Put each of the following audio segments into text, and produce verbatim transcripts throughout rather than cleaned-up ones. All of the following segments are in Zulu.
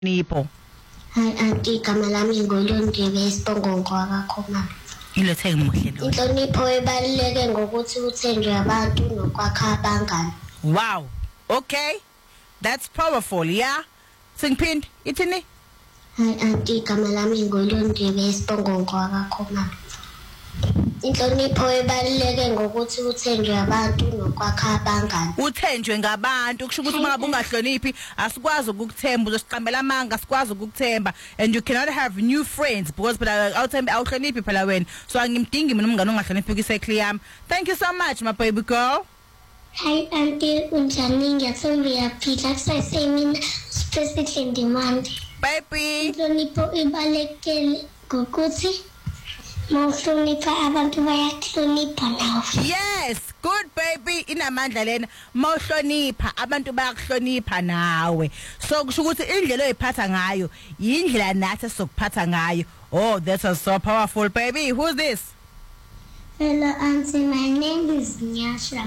Nipo. Hi auntie, igama lami nguLondiwe Isibongo akakhoma. Ilethe ngimuhle lo. Inhlonipho ebaluleke ngokuthi uthenjwe abantu nokwakha abangani. Wow. Okay. That's powerful, yeah? Singphind ithini? Hi auntie, igama lami nguLondiwe Isibongo akakhoma. Inhlonipho ebaluleke ngokuthi uthenjwe abantu nokwakha abangani. Uthenjwe ngabantu kusho ukuthi uma ungahloniphi asikwazi ukukuthemba uzosiqambela amanga asikwazi ukukuthemba and you cannot have new friends because phela awuthembe awuhloniphi phela wena so angimdingi mina umngane ongahloniphi kwisekli yami. Thank you so much my baby girl. Hi auntie, unjani? Ngiyathemba uyaphila kusaysemina specific demand. Baby. Inhlonipho ibalulekile ngokuthi mawuhlonipha abantu bayakuhlonipha nawe. Yes, good baby. Inamandla lena. Mawuhlonipha abantu bayakuhlonipha nawe. So kusho ukuthi indlela oyiphatha ngayo indlela nathi sokuphatha ngayo. Oh, that was so powerful baby. Who's this? Hello auntie, my name is Nyasha.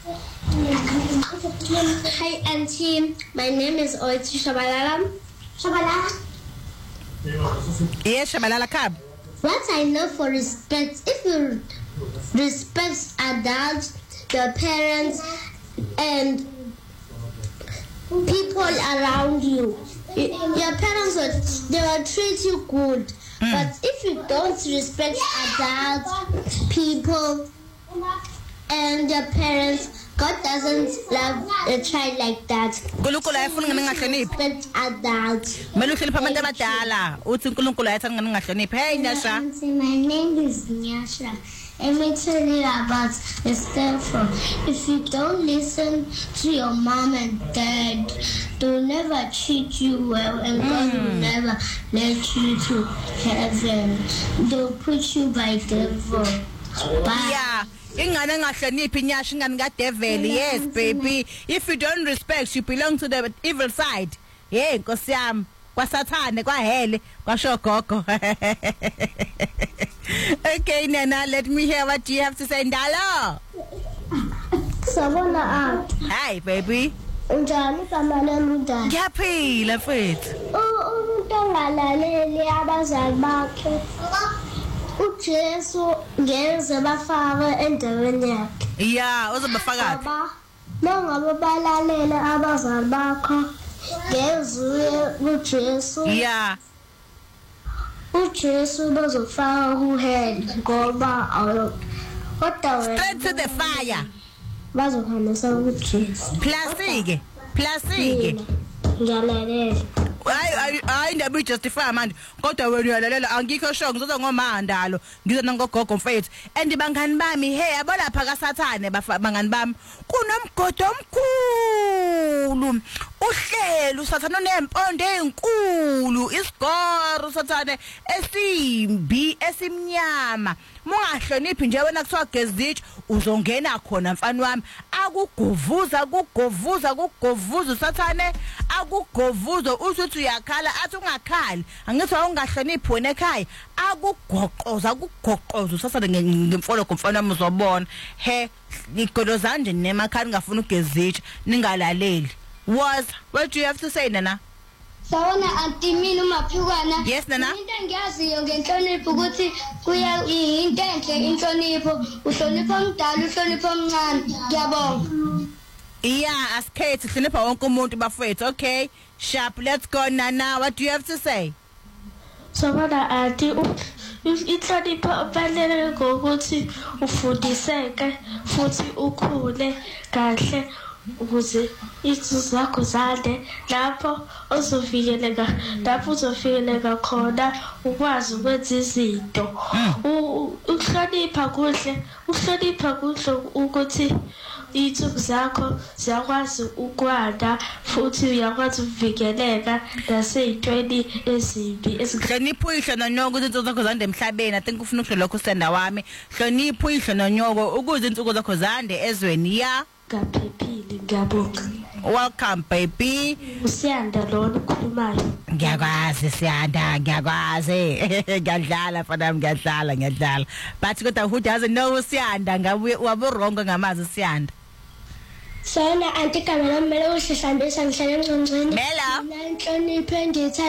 Hi auntie, my name is Oitu Shabalala. Shabalala. Yes, Shabalala Cab. What I know for respect, if you respect adults, your parents, and people around you, your parents will, they will treat you good. Mm. But if you don't respect adults, people, and your parents, God doesn't love a child like that. Unkulunkulu ayefuna ngene ngahloniphi. Respect adults. Mele uhloniphe abantu abadala. Uthi uNkulunkulu ayethanda ngene ngahloniphi. Hey Nyasha. My name is Nyasha. Let me tell you about the Stanford. If you don't listen to your mom and dad, they'll never treat you well, and mm. God will never let you to heaven. They'll put you by devil. Bye. Yeah. Ingane ngahloniphi Nyasha ingane kaDevil. Yes baby, if you don't respect you belong to the evil side. Hey Nkosi yami kwasathane kwahele kwashogogo. Okay Nana, let me hear what you have to say. Ndalo Sabona aunt. Hi baby. Unjani igama lami ndala? Ngiyaphila mfethu. Umuntu ongalaleli abazali bakhe uJesu ngeze bafaka endaweni yakhe. Yeah, uzobafaka. Baba, mangabe balalela abazali bakho ngezuye uJesu. Yeah. uJesu bazofaka kuhell ngoba awu kodwa wena straight to the fire. Bazohambisa uJesu. Plasike. Plasike. Ngiyalalela. Hayi hayi ndabi justify manje kodwa wena uyalalela angikho sure ngizoza ngomandalo ngizona ngogogo mfethu and bangani bami hey yabo lapha kaSathane bangani bami kunomgodo omkhulu uhlelo uSathane onempondo ezinkulu isigoro uSathane esimbi esimnyama mungahloniphi nje wena kuthiwa gezithi uzongena khona mfana wami akugovuza kugovuza kugovuza uSathane akugovuza uthi uyakhala athi ungakhali angithi awungahloniphi wena ekhaya akugoqoza akugoqoza uSathane ngemfolo komfana wami uzobona he igodoza nje nemakhaya ngafuna ugezitsha ningalaleli was what do you have to say Nana? Sawona auntie mina uMaphikwana. Yes Nana. Into engiyaziyo ngenhlonipho ukuthi kuya into enhle inhlonipho uhlonipha umdala uhlonipha omncane ngiyabonga. Yeah, asikhethi hlonipha wonke umuntu bafethu. Okay, sharp, let's go Nana. What do you have to say? Sawona auntie inhlonipho balele ngokuthi ufundiseke futhi ukhule kahle ukuze izizwe zakho zande lapho ozovikeleka lapho uzovikeleka khona ukwazi ukwenza izinto uhlonipha kuhle uhlonipha kuhle ukuthi izizwe zakho ziyakwazi ukwanda futhi uyakwazi ukuvikeleka nasezintweni ezimbi Hlonipha uyihlo nonyoko izinto zakho zande emhlabeni. I think ufuna ukusho lokho senda wami. Hlonipha uyihlo nonyoko ukuze izinto zakho zande ezweni ya kaphephile ngiyabonga. Welcome baby. Usiyanda lona ukhulumayo. Ngiyakwazi siyanda ngiyakwazi. Ngiyadlala fana ngiyadlala ngiyadlala. But kodwa who doesn't know usiyanda ngabe waburongo ngamazi usiyanda. Sona anti igama lami kumele uhlihambisa ngihlale engcongcweni. Mela. Mina inhlonipho engiyithatha